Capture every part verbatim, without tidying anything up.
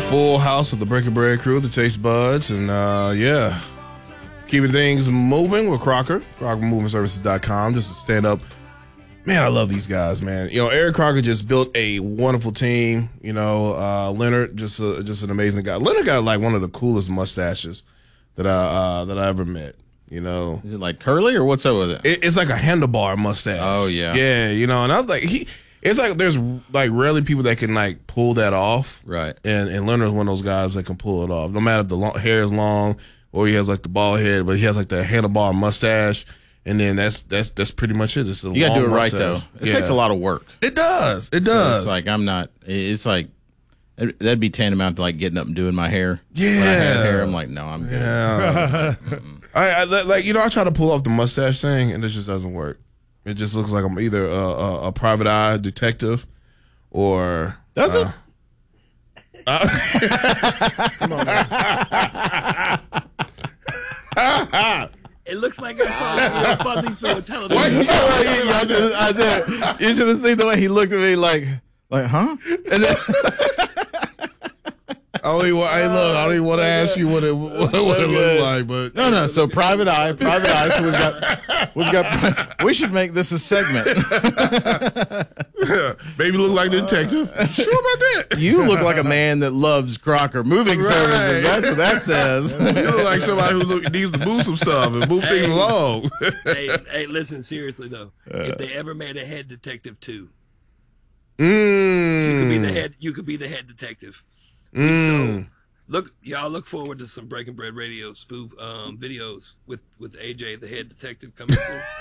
full house of the Breaking Bread crew, the Taste Buds, and uh, yeah, keeping things moving with Crocker, Crocker Moving Services dot com, just to stand up. Man, I love these guys, man. You know, Eric Crocker just built a wonderful team. You know, uh, Leonard, just a, just an amazing guy. Leonard got like one of the coolest mustaches that I uh, that I ever met. You know, is it like curly or what's up with it? it? It's like a handlebar mustache. Oh yeah, yeah. You know, and I was like, he. It's like there's like rarely people that can like pull that off. Right. And and Leonard's one of those guys that can pull it off. No matter if the long, hair is long or he has like the bald head, but he has like the handlebar mustache. And then that's that's that's pretty much it. It's a you got to do it right, mustache. though. It yeah. takes a lot of work. It does. It so does. It's like I'm not. It's like that'd be tantamount to like getting up and doing my hair. Yeah. When I had hair, I'm like, no, I'm good. Yeah. I, I like you know I try to pull off the mustache thing, and it just doesn't work. It just looks like I'm either a, a, a private eye detective or does uh, it? Uh, Come on, man. It looks like I saw that little fuzzy through a television. I did, I did. You should have seen the way he looked at me, like, like, huh? And then I don't even, hey, look, I don't even want to ask you what it what, what it looks like, but no, no. So private eye, private eye. So we've got, we've got. We should make this a segment. Maybe look like the detective. Sure about that. You look like a man that loves Crocker Moving Right. Services. That's what that says. You look like somebody who look, needs to move some stuff and move things along. hey, hey, listen seriously though. If they ever made a head detective too, Mm. you could be the head. You could be the head detective. Mm. So look, y'all look forward to some Breaking Bread Radio spoof um, videos with with A J, the head detective, coming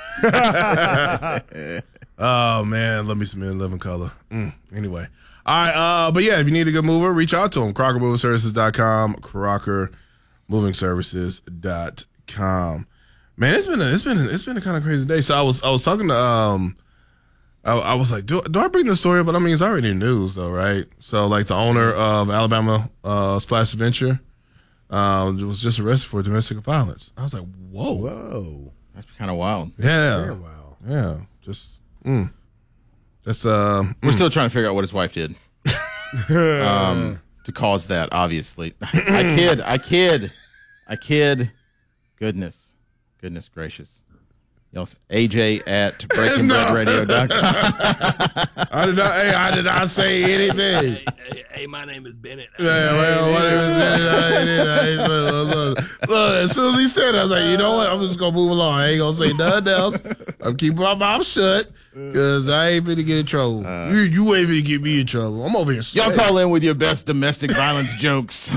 soon. Oh man, love me some in living color. Mm. Anyway, all right. Uh, but yeah, if you need a good mover, reach out to him. Crocker Moving Services dot com. Crocker Moving Services dot com. Man, it's been a, it's been a, it's been a kind of crazy day. So I was I was talking to um. I, I was like, do, do I bring the story up? But I mean, it's already in the news, though, right? So, like, the owner of Alabama uh, Splash Adventure um, was just arrested for domestic violence. I was like, whoa. Whoa. That's kind of wild. Yeah. Very wild. Yeah. Just, mm. That's, uh, We're mm. still trying to figure out what his wife did um, to cause that, obviously. I kid. I kid. I kid. Goodness. Goodness gracious. A J at breaking bread radio dot com. I did not, hey, I did not say anything. hey, hey, hey, my name is Bennett. Yeah, well, what is it? Look, look, as soon as he said it, I was like, you know what? I'm just going to move along. I ain't going to say nothing else. I'm keeping my mouth shut because I ain't finna get in trouble. Uh, you, you ain't finna get me in trouble. I'm over here sweating. Y'all call in with your best domestic violence jokes.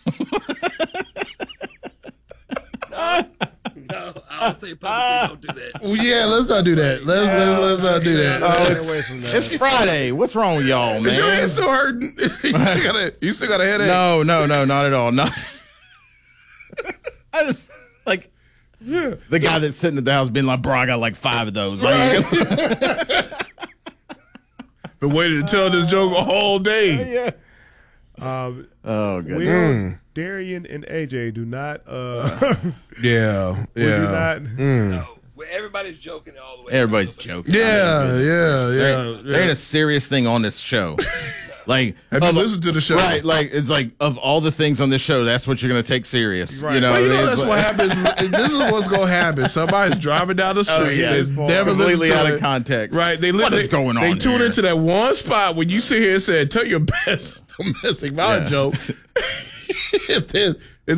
No, I'll say publicly don't do that. Well, yeah, let's not do that. Let's let's let's not do that. Oh, it's, away from that. It's Friday. What's wrong with y'all, man? Is your head still hurting? you, still got a, you still got a headache? No, no, no, not at all. Not. I just like yeah. the guy that's sitting at the house being like, "Bro, I got like five of those." Right. Been waiting to tell this joke a whole day. Yeah. Um, oh, good. Will, mm. Darian, and A J do not. Uh, yeah, yeah. Do not. Mm. No, well, everybody's joking all the way. Everybody's joking. Yeah, yeah, yeah. There, yeah. there ain't a serious thing on this show. Like, have you listened to the show? Right, like it's like of all the things on this show, that's what you're gonna take serious. Right. You know, well, you know that's what happens. This is what's gonna happen. Somebody's driving down the street. Oh, yeah. They never completely listen out to of it. context. Right? They what they, is going on? They tune there? into that one spot when you sit here and say, "Tell your best domestic violence yeah. joke."